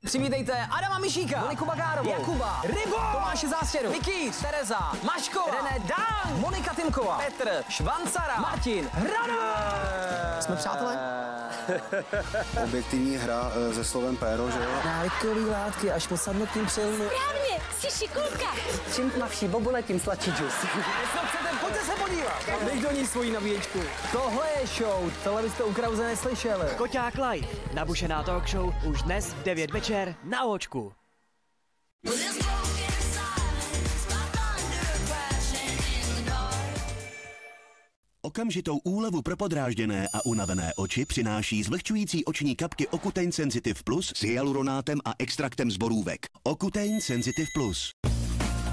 Přivítejte Adama Mišíka, Moniku Bagárovou, Jakuba, Rybo, Tomáše Zástěru, Vicky, Tereza, Maškova, René Dan, Monika Timková, Petr, Švancara, Martin, Hrana. Jsme přátelé? Objektivní hra se slovem péro, že jo? Návykový látky až po sadnutím přilnu. Správně, jsi šikulka. Čím tmavší bobule, tím sladší džus. Co chcete, pojďte se podívat. Dej do ní svoji nabíječku. Tohle je show, tohle byste u Krause neslyšeli. Koťák Live, nabušená talk show, už dnes v 9 večer na Očku. Okamžitou úlevu pro podrážděné a unavené oči přináší zvlhčující oční kapky Ocutein Sensitive Plus s hyaluronátem a extraktem z borůvek. Ocutein Sensitive Plus.